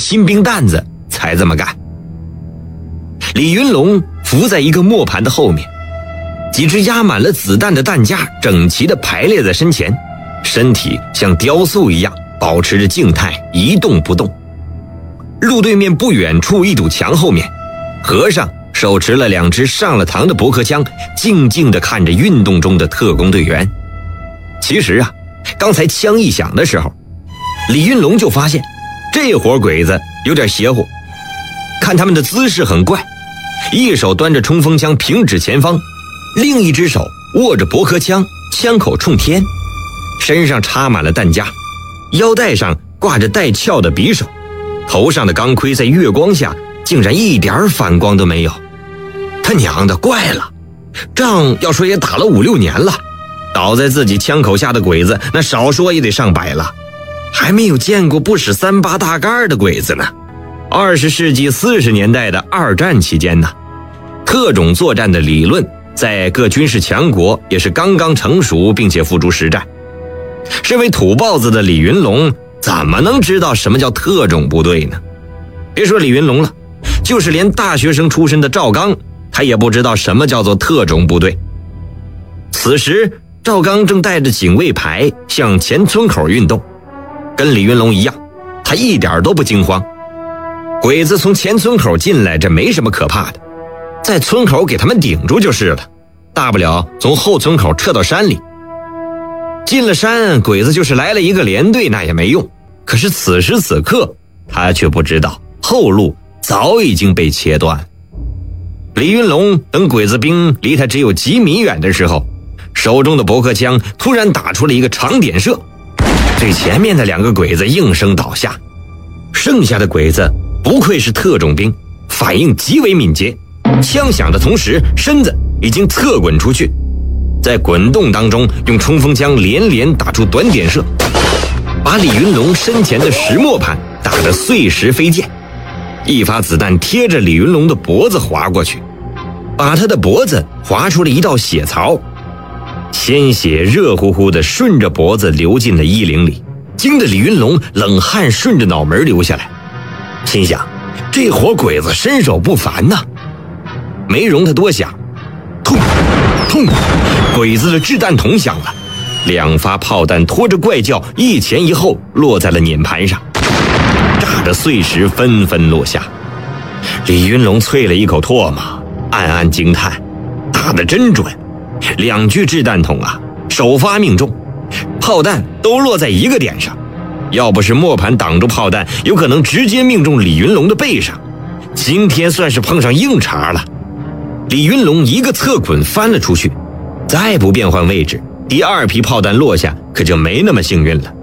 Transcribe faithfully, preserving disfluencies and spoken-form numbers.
新兵蛋子才这么干。李云龙伏在一个磨盘的后面，几支压满了子弹的弹夹整齐地排列在身前，身体像雕塑一样保持着静态，一动不动。路对面不远处一堵墙后面，和尚手持了两支上了膛的驳壳枪，静静地看着运动中的特工队员。其实啊，刚才枪一响的时候，李云龙就发现这伙鬼子有点邪乎。看他们的姿势很怪，一手端着冲锋枪平指前方，另一只手握着驳壳枪，枪口冲天，身上插满了弹夹，腰带上挂着带鞘的匕首，头上的钢盔在月光下竟然一点反光都没有。他娘的，怪了，仗要说也打了五六年了，倒在自己枪口下的鬼子那少说也得上百了，还没有见过不使三八大盖的鬼子呢。二十世纪四十年代的二战期间呢，特种作战的理论在各军事强国也是刚刚成熟，并且付诸实战。身为土包子的李云龙怎么能知道什么叫特种部队呢？别说李云龙了，就是连大学生出身的赵刚，他也不知道什么叫做特种部队。此时赵刚正带着警卫排向前村口运动，跟李云龙一样，他一点都不惊慌。鬼子从前村口进来，这没什么可怕的，在村口给他们顶住就是了，大不了从后村口撤到山里。进了山，鬼子就是来了一个连队那也没用。可是此时此刻他却不知道后路早已经被切断。李云龙等鬼子兵离他只有几米远的时候，手中的驳壳枪突然打出了一个长点射，最前面的两个鬼子应声倒下。剩下的鬼子不愧是特种兵，反应极为敏捷，枪响的同时身子已经侧滚出去，在滚动当中用冲锋枪连连打出短点射，把李云龙身前的石磨盘打得碎石飞溅。一发子弹贴着李云龙的脖子划过去，把他的脖子划出了一道血槽，鲜血热乎乎的顺着脖子流进了衣领里，惊得李云龙冷汗顺着脑门流下来，心想这伙鬼子身手不凡呐。没容他多想，痛痛，鬼子的掷弹筒响了，两发炮弹拖着怪叫一前一后落在了碾盘上，炸着碎石纷纷落下。李云龙啐了一口唾沫，暗暗惊叹，打得真准，两具掷弹筒啊，首发命中，炮弹都落在一个点上，要不是磨盘挡住炮弹，有可能直接命中李云龙的背上。今天算是碰上硬茬了。李云龙一个侧滚翻了出去，再不变换位置，第二批炮弹落下可就没那么幸运了。